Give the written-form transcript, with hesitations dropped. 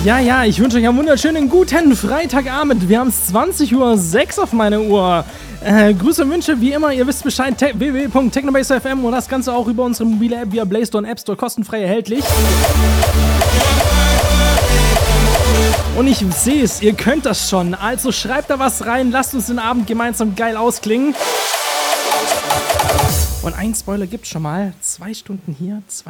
Ja, ich wünsche euch einen wunderschönen guten Freitagabend. Wir haben es 20:06 auf meiner Uhr. Grüße und Wünsche, wie immer, ihr wisst Bescheid, www.technobase.fm und das Ganze auch über unsere mobile App via Play Store und App Store kostenfrei erhältlich. Und ich sehe es, ihr könnt das schon. Also schreibt da was rein, lasst uns den Abend gemeinsam geil ausklingen. Und einen Spoiler gibt's schon mal. 2 Stunden hier, 2